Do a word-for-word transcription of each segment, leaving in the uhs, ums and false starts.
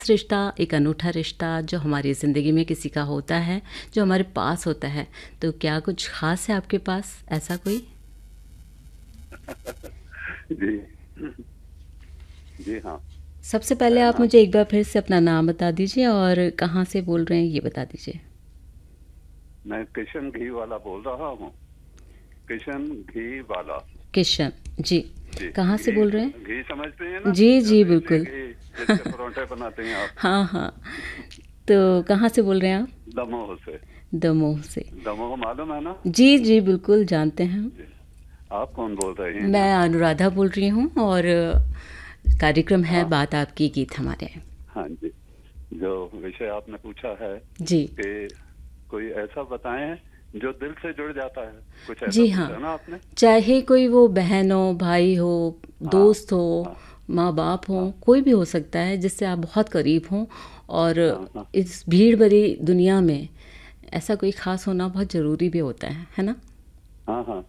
रिश्ता एक अनूठा रिश्ता जो हमारी ज़िंदगी में किसी का होता है, जो हमारे पास होता है, तो क्या कुछ ख़ास है आपके पास ऐसा कोई? जी। जी हाँ, सबसे पहले है आप ना। मुझे एक बार फिर से अपना नाम बता दीजिए और कहाँ से बोल रहे हैं ये बता दीजिए? मैं किशन घी वाला बोल रहा हूँ। किशन घी वाला। किशन, जी। जी। कहाँ से घी बोल रहे हैं? घी समझते हैं ना, जी, जो जी, देसी बिल्कुल। घी जिसके परोंठे बनाते हैं आप। हाँ, हाँ। तो कहाँ से बोल रहे हैं आप? दमोह से। दमोह से। दमोह मालूम है ना। जी, जी, बिल्कुल जानते हैं हम। जी। आप कौन बोल रहे हैं? मैं अनुराधा बोल रही हूँ और कार्यक्रम है हाँ, बात आपकी गीत हमारे। हाँ जी। जो विषय आपने पूछा है जी। कि कोई ऐसा बताएं जो दिल से जुड़ जाता है, कुछ ऐसा जी हाँ, पूछा ना आपने। चाहे कोई वो बहन हो, भाई हो, हाँ, दोस्त हो, हाँ, माँ-बाप हों, हाँ, कोई भी हो सकता है जिससे आप बहुत करीब हों और हाँ, हाँ, इस भीड़ भरी दुनिया में ऐसा कोई ख़ास होना बहुत ज़रूरी भी होता है, है ना? हाँ, हाँ।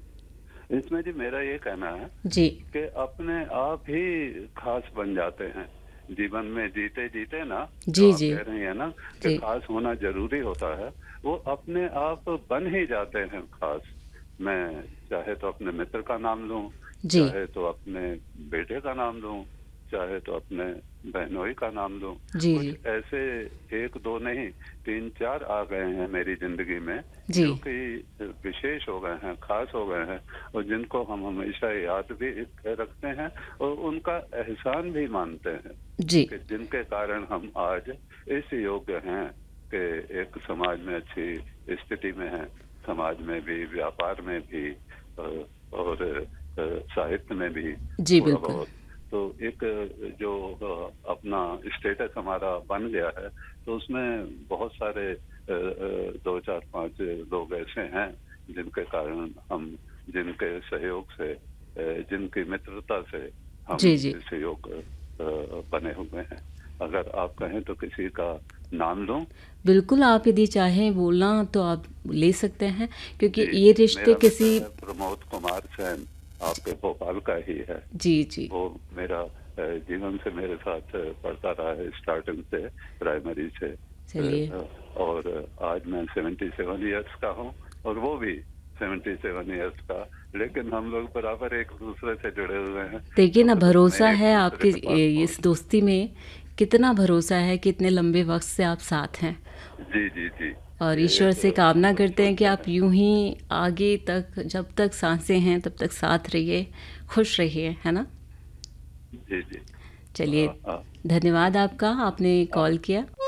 इसमें जी मेरा ये कहना है जी। कि अपने आप ही खास बन जाते हैं जीवन में जीते जीते ना। जो जी, आप जी। कह रही हैं ना कि जी। खास होना जरूरी होता है, वो अपने आप बन ही जाते हैं खास। मैं चाहे तो अपने मित्र का नाम लूं, जी। चाहे तो अपने बेटे का नाम लूं, चाहे तो अपने बहनोई का नाम लूं। जी, कुछ जी। ऐसे एक दो नहीं, तीन चार आ गए हैं मेरी जिंदगी में जी। जो कि विशेष हो गए हैं, खास हो गए हैं, और जिनको हम हमेशा याद भी रखते हैं और उनका एहसान भी मानते हैं जी। कि जिनके कारण हम आज इस योग्य हैं कि एक समाज में अच्छी स्थिति में हैं, समाज में भी, व्यापार में भी, अ, और अ, साहित्य में भी जी, थोड़ा बिल्कुल। बहुत। तो एक जो अ, अपना स्टेटस हमारा बन गया है, तो उसमें बहुत सारे अ, अ, दो चार पांच लोग ऐसे हैं जिनके कारण हम, जिनके सहयोग से, अ, जिनकी मित्रता से हम जी, जी। इस योग अ, बने हुए हैं। अगर आप कहें तो किसी का नाम लूं। बिल्कुल, आप यदि चाहें बोलना तो आप ले सकते हैं क्योंकि जी, ये रिश्ते मेरा मित्र किसी। है प्रमोद कुमार सेन, आपके भोपाल का ही है। जी, जी। वो मेरा अ, जीवन से मेरे साथ अ, पढ़ता रहा है, स्टार्टिंग से, प्राइमरी से। अ, चलिए। अ, और आज मैं सेवेंटी सेवन ईयर्स का हूँ और वो भी सेवेंटी सेवन ईयर्स का, लेकिन हम लोग बराबर एक दूसरे से जुड़े हुए हैं। देखिए ना, सुख दुख में भरोसा एक है दूसरे आपके के पास ए, इस पहुंचते दोस्ती में। कितना भरोसा है कि इतने लंबे वक्त से आप साथ हैं हैं। जी, जी, जी। और ये ईश्वर एक से हम कामना लोग करते हैं कि सोचते आप हैं। यूं ही आगे तक, जब तक सांसें हैं तब तक साथ रहिए, खुश रहिए, है ना? जी, जी। चलिए, हाँ, हाँ, धन्यवाद आपका, आपने हाँ। कॉल किया।